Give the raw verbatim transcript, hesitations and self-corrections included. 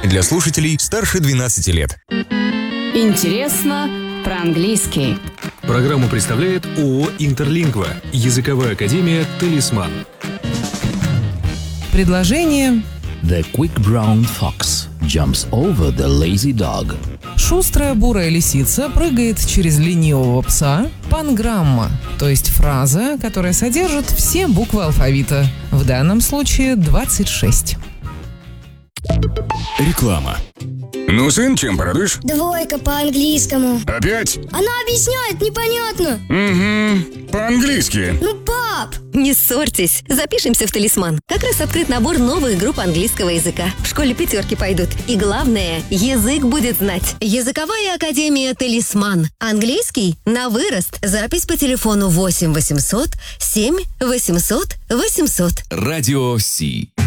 Для слушателей старше двенадцати лет. Интересно про английский. Программу представляет ООО «Интерлингва», языковая академия «Талисман». Предложение: The quick brown fox jumps over the lazy dog. шустрая бурая лисица прыгает через ленивого пса. Панграмма, то есть фраза, которая содержит все буквы алфавита. В данном случае двадцать шесть. Реклама. Ну, сын, чем порадуешь? Двойка по английскому. Опять? Она объясняет непонятно. Угу, по-английски. Ну, пап! Не ссорьтесь, запишемся в «Талисман». Как раз открыт набор новых групп английского языка. В школе пятерки пойдут. И главное, язык будет знать. Языковая академия «Талисман». Английский на вырост. Запись по телефону восемь восемьсот семь восемьсот восемьсот. Радио Си.